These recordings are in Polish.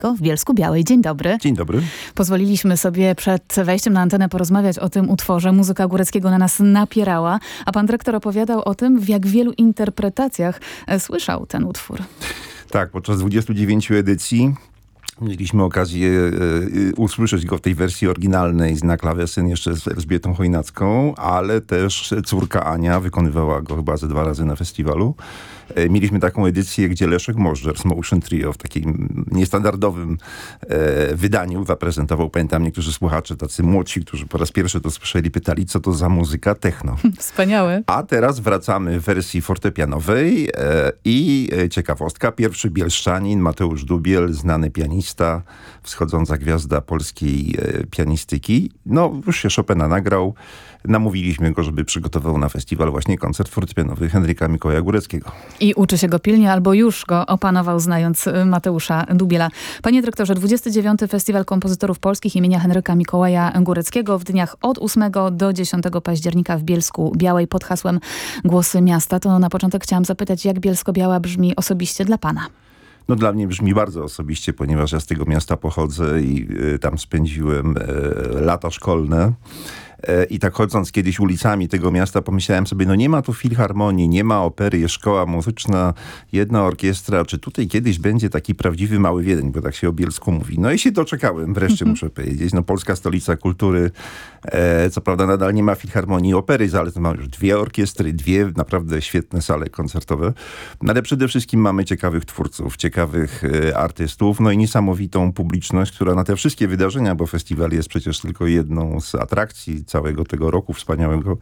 w Bielsku-Białej. Dzień dobry. Dzień dobry. Pozwoliliśmy sobie przed wejściem na antenę porozmawiać o tym utworze. Muzyka Góreckiego na nas napierała, a pan dyrektor opowiadał o tym, w jak wielu interpretacjach słyszał ten utwór. Tak, podczas 29 edycji mieliśmy okazję usłyszeć go w tej wersji oryginalnej na klawesyn jeszcze z Elżbietą Chojnacką, ale też córka Ania wykonywała go chyba ze 2 razy na festiwalu. Mieliśmy taką edycję, gdzie Leszek Możdżer z Motion Trio w takim niestandardowym wydaniu zaprezentował. Pamiętam, niektórzy słuchacze, tacy młodsi, którzy po raz pierwszy to słyszeli, pytali, co to za muzyka techno. Wspaniałe. A teraz wracamy w wersji fortepianowej i ciekawostka, pierwszy bielszczanin Mateusz Dubiel, znany pianista, wschodząca gwiazda polskiej pianistyki. No, już się Chopina nagrał. Namówiliśmy go, żeby przygotował na festiwal właśnie koncert fortepianowy Henryka Mikołaja Góreckiego. I uczy się go pilnie, albo już go opanował, znając Mateusza Dubiela. Panie dyrektorze, 29. Festiwal Kompozytorów Polskich imienia Henryka Mikołaja Góreckiego w dniach od 8 do 10 października w Bielsku-Białej pod hasłem Głosy Miasta. To na początek chciałam zapytać, jak Bielsko-Biała brzmi osobiście dla pana? No dla mnie brzmi bardzo osobiście, ponieważ ja z tego miasta pochodzę i tam spędziłem lata szkolne. I tak chodząc kiedyś ulicami tego miasta, pomyślałem sobie, no nie ma tu filharmonii, nie ma opery, jest szkoła muzyczna, jedna orkiestra. Czy tutaj kiedyś będzie taki prawdziwy Mały Wiedeń, bo tak się o Bielsku mówi. No i się doczekałem, wreszcie muszę powiedzieć. No polska stolica kultury, co prawda nadal nie ma filharmonii opery, ale to ma już 2 orkiestry, 2 naprawdę świetne sale koncertowe. No ale przede wszystkim mamy ciekawych twórców, ciekawych artystów, no i niesamowitą publiczność, która na te wszystkie wydarzenia, bo festiwal jest przecież tylko jedną z atrakcji całego tego roku wspaniałego.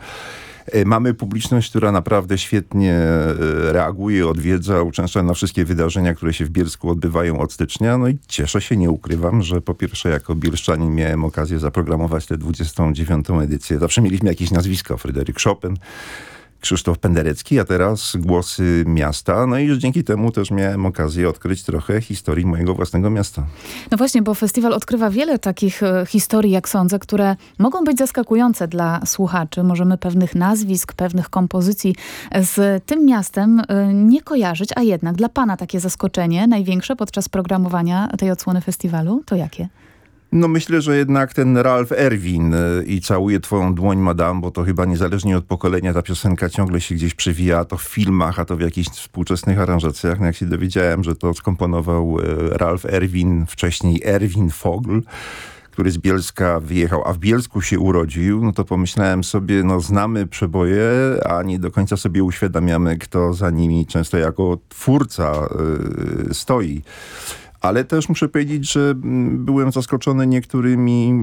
Mamy publiczność, która naprawdę świetnie reaguje, odwiedza, uczęszcza na wszystkie wydarzenia, które się w Bielsku odbywają od stycznia. No i cieszę się, nie ukrywam, że po pierwsze jako bielszczanin miałem okazję zaprogramować tę 29. edycję. Zawsze mieliśmy jakieś nazwisko, Fryderyk Chopin, Krzysztof Penderecki, a teraz Głosy Miasta. No i już dzięki temu też miałem okazję odkryć trochę historii mojego własnego miasta. No właśnie, bo festiwal odkrywa wiele takich historii, jak sądzę, które mogą być zaskakujące dla słuchaczy. Możemy pewnych nazwisk, pewnych kompozycji z tym miastem nie kojarzyć, a jednak dla pana takie zaskoczenie największe podczas programowania tej odsłony festiwalu to jakie? No myślę, że jednak ten Ralph Erwin i Całuję twoją dłoń, madame, bo to chyba niezależnie od pokolenia ta piosenka ciągle się gdzieś przewija, a to w filmach, a to w jakichś współczesnych aranżacjach. No jak się dowiedziałem, że to skomponował Ralph Erwin, wcześniej Erwin Vogel, który z Bielska wyjechał, a w Bielsku się urodził, no to pomyślałem sobie, no znamy przeboje, a nie do końca sobie uświadamiamy, kto za nimi często jako twórca stoi. Ale też muszę powiedzieć, że byłem zaskoczony niektórymi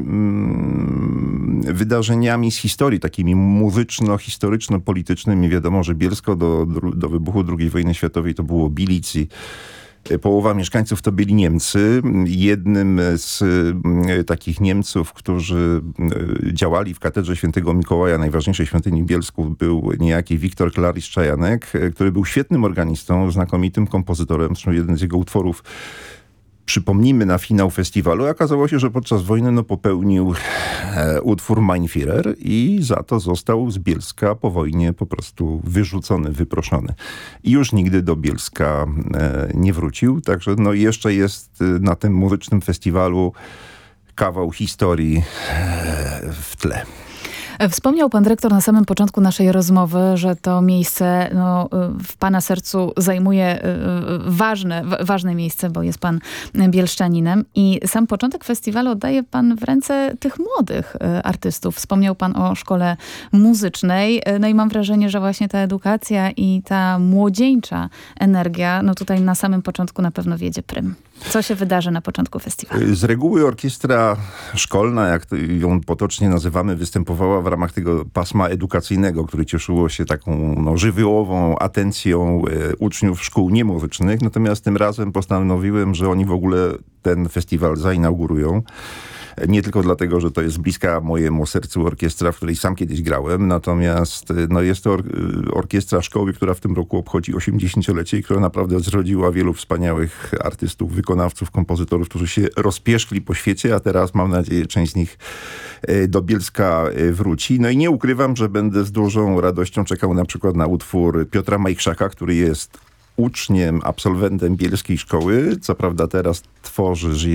wydarzeniami z historii, takimi muzyczno-historyczno-politycznymi. Wiadomo, że Bielsko do wybuchu II wojny światowej to było Bilicji. Połowa mieszkańców to byli Niemcy. Jednym z takich Niemców, którzy działali w katedrze Świętego Mikołaja, najważniejszej świątyni w Bielsku, był niejaki Wiktor Klarysz-Czajanek, który był świetnym organistą, znakomitym kompozytorem. Zresztą jeden z jego utworów przypomnijmy na finał festiwalu. Okazało się, że podczas wojny popełnił utwór Mein Führer i za to został z Bielska po wojnie po prostu wyrzucony, wyproszony. I już nigdy do Bielska nie wrócił. Także no jeszcze jest na tym muzycznym festiwalu kawał historii w tle. Wspomniał pan dyrektor na samym początku naszej rozmowy, że to miejsce w pana sercu zajmuje ważne miejsce, bo jest pan bielszczaninem i sam początek festiwalu oddaje pan w ręce tych młodych artystów. Wspomniał pan o szkole muzycznej, no i mam wrażenie, że właśnie ta edukacja i ta młodzieńcza energia, no tutaj na samym początku na pewno wiedzie prym. Co się wydarzy na początku festiwalu? Z reguły orkiestra szkolna, jak ją potocznie nazywamy, występowała w ramach tego pasma edukacyjnego, które cieszyło się taką żywiołową atencją uczniów szkół niemuzycznych. Natomiast tym razem postanowiłem, że oni w ogóle ten festiwal zainaugurują. Nie tylko dlatego, że to jest bliska mojemu sercu orkiestra, w której sam kiedyś grałem, natomiast jest to orkiestra szkoły, która w tym roku obchodzi 80-lecie i która naprawdę zrodziła wielu wspaniałych artystów, wykonawców, kompozytorów, którzy się rozpieszkli po świecie, a teraz mam nadzieję część z nich do Bielska wróci. No i nie ukrywam, że będę z dużą radością czekał na przykład na utwór Piotra Majchrzaka, który jest uczniem, absolwentem bielskiej szkoły. Co prawda teraz żyje